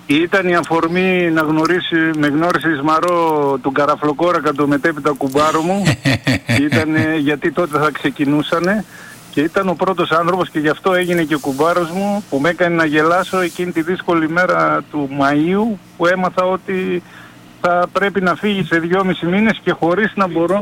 Ήταν η αφορμή να με γνώρισε Ισμαρό του Καραφλοκόρακα, το μετέπειτα κουμπάρο μου. Ήταν γιατί τότε θα ξεκινούσανε και ήταν ο πρώτος άνθρωπος και γι' αυτό έγινε και κουμπάρος μου, που με έκανε να γελάσω εκείνη τη δύσκολη μέρα του Μαΐου, που έμαθα ότι θα πρέπει να φύγει σε 2,5 μήνες και χωρίς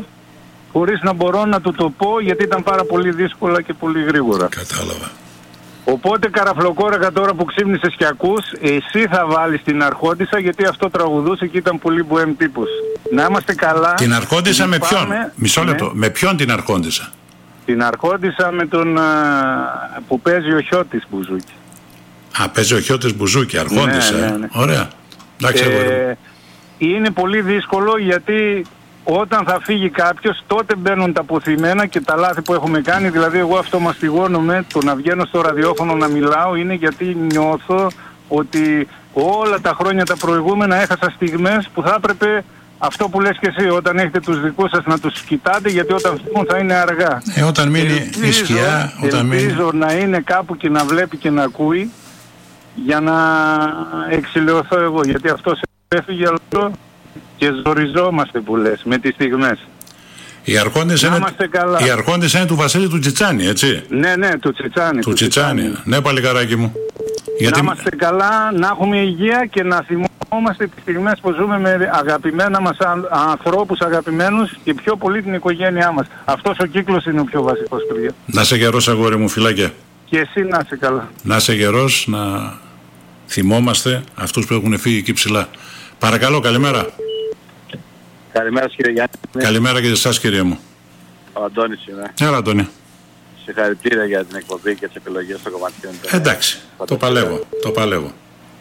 να μπορώ να του το πω, γιατί ήταν πάρα πολύ δύσκολα και πολύ γρήγορα. Κατάλαβα. Οπότε Καραφλοκόρακα, τώρα που ξύπνησες και ακούς, εσύ θα βάλεις την Αρχόντισσα, γιατί αυτό τραγουδούσε και ήταν πολύ μποέμ τύπος. Να είμαστε καλά. Την Αρχόντισσα με ποιον? Μισό λεπτό. Ναι. Με ποιον την Αρχόντισσα? Την Αρχόντισσα με τον που παίζει ο Χιώτης Μπουζούκη. Α, παίζει ο Χιώτης Μπουζούκη, Αρχόντισσα. Ναι. Ωραία. Εντάξει, είναι πολύ δύσκολο, γιατί όταν θα φύγει κάποιος, τότε μπαίνουν τα αποθυμένα και τα λάθη που έχουμε κάνει. Δηλαδή εγώ αυτό μαστιγώνομαι, το να βγαίνω στο ραδιόφωνο να μιλάω, είναι γιατί νιώθω ότι όλα τα χρόνια τα προηγούμενα έχασα στιγμές που θα έπρεπε, αυτό που λες και εσύ, όταν έχετε τους δικούς σας να τους κοιτάτε, γιατί όταν φύγουν θα είναι αργά. Όταν μείνει η σκιά, ελπίζω να είναι κάπου και να βλέπει και να ακούει, για να εξηλαιωθώ εγώ, γιατί αυτός έφυγε άλλο και ζοριζόμαστε που λες με τις στιγμές. Η Αρχόντισσα είναι του Βασίλη του Τσιτσάνη, έτσι? Ναι, του Τσιτσάνη. Του Τσιτσάνη. Ναι, παλικαράκι μου. Να είμαστε καλά, να έχουμε υγεία και να θυμόμαστε τις στιγμές που ζούμε με αγαπημένα μας ανθρώπους αγαπημένους και πιο πολύ την οικογένειά μας. Αυτός ο κύκλος είναι ο πιο βασικός, παιδιά. Να σε γερός, αγόρι μου, φιλάκια. Και εσύ να είσαι καλά. Να σε γερός, να θυμόμαστε αυτούς που έχουν φύγει εκεί ψηλά. Παρακαλώ, καλημέρα. Καλημέρα κύριε Γιάννη. Καλημέρα και εσάς, κύριε μου. Ο Αντώνης είμαι. Έλα, Αντώνη. Συγχαρητήρια για την εκπομπή και τις επιλογές των κομματιών. Εντάξει, το παλεύω.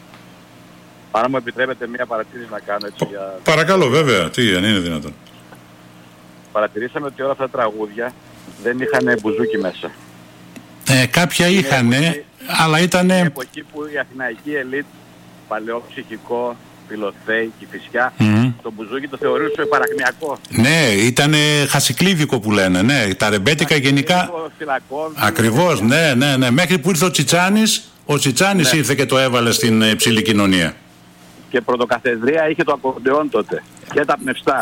Αν μου επιτρέπετε μια παρατήρηση να κάνω έτσι για... Παρακαλώ, βέβαια, τι αν είναι δυνατόν. Παρατηρήσαμε ότι όλα αυτά τα τραγούδια δεν είχαν μπουζούκι μέσα. Κάποια είχανε, αλλά ήτανε... Είναι εποχή που η αθηναϊκή ελίτ, παλαιόψυχικό, Πυλοθέη, Κηφισιά, το μπουζούκι το θεωρούσε παρακμιακό. Ναι, ήταν χασικλίδικο που λένε, ναι, τα ρεμπέτικα γενικά. Ακριβώς, ναι. Μέχρι που ήρθε ο Τσιτσάνης ήρθε και το έβαλε στην υψηλή κοινωνία. Και πρωτοκαθεδρία είχε το ακορντεόν τότε. Και τα πνευστά.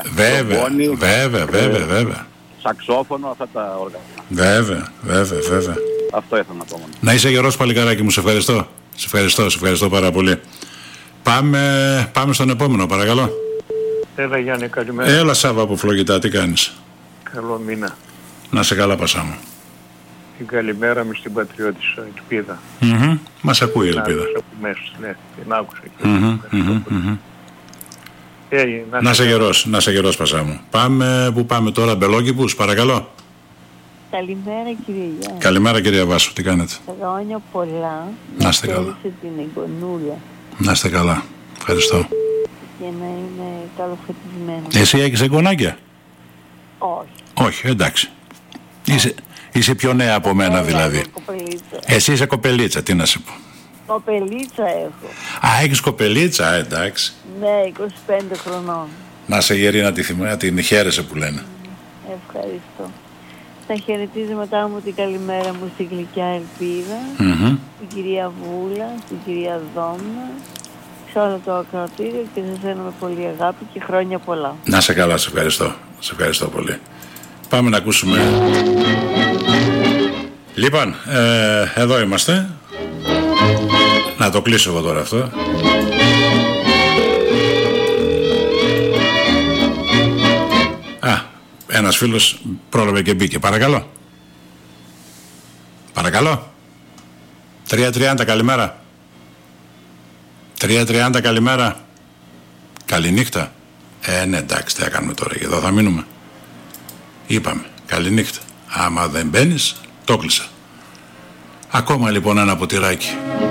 Βέβαια. Σαξόφωνο, αυτά τα όργανα. Βέβαια. Αυτό ήθελα να πω μόνο. Να είσαι γερός, παλικαράκι μου, σε ευχαριστώ πάρα πολύ. Πάμε στον επόμενο, παρακαλώ. Έλα Γιάννη, καλημέρα. Έλα Σάβα από Φλογητά, τι κάνεις? Καλό μήνα. Να σε καλά, Πασά μου. Την καλημέρα μου στην πατριώτισσα Ελπίδα. Μας ακούει η Ελπίδα. Ναι, την άκουσα. Να σε γερός, Πασά μου. Πού πάμε τώρα, Μπελόκηπους, παρακαλώ. Καλημέρα κύριε Γιάννη. Καλημέρα κυρία Βάσου, τι κάνετε? Χρόνια πολλά. Να είστε καλά. Την εγγονούλα. Να είστε καλά. Ευχαριστώ. Και να είναι καλοφετισμένο. Εσύ έχεις εγγονάκια? Όχι, εντάξει. Είσαι πιο νέα από μένα δηλαδή. Εσύ είσαι κοπελίτσα, τι να σε πω. Κοπελίτσα έχω. Έχεις κοπελίτσα, εντάξει. Ναι, 25 χρονών. Να σε γερή να την χαίρεσαι που λένε. Ευχαριστώ. Τα χαιρετίσματά μου, την καλημέρα μου στην γλυκιά Ελπίδα, την κυρία Βούλα, την κυρία Δόμνα, σε όλο το ακροατήριο και σας ένω με πολύ αγάπη και χρόνια πολλά. Να σε καλά, σε ευχαριστώ πολύ. Πάμε να ακούσουμε. Λοιπόν, εδώ είμαστε. Να το κλείσω εγώ τώρα αυτό. Ένας φίλος πρόλαβε και μπήκε. Παρακαλώ. 3.30 καλημέρα. 3.30 καλημέρα. Καληνύχτα. Ναι, εντάξει, τι θα κάνουμε τώρα, εδώ θα μείνουμε. Είπαμε, καληνύχτα. Άμα δεν μπαίνεις, το κλείσα. Ακόμα λοιπόν ένα ποτηράκι.